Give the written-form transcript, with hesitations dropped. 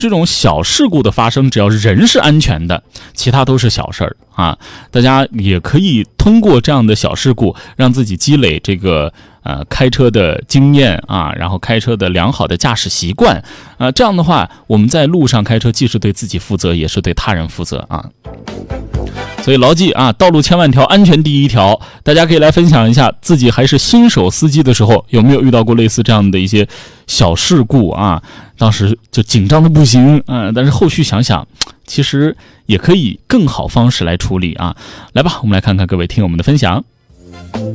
这种小事故的发生，只要人是安全的，其他都是小事儿啊。大家也可以通过这样的小事故，让自己积累这个开车的经验啊，然后开车的良好的驾驶习惯啊。这样的话，我们在路上开车，既是对自己负责，也是对他人负责啊。所以牢记啊，道路千万条，安全第一条。大家可以来分享一下，自己还是新手司机的时候，有没有遇到过类似这样的一些小事故啊？当时就紧张的不行啊，但是后续想想，其实也可以更好方式来处理啊。来吧，我们来看看各位听友们的分享。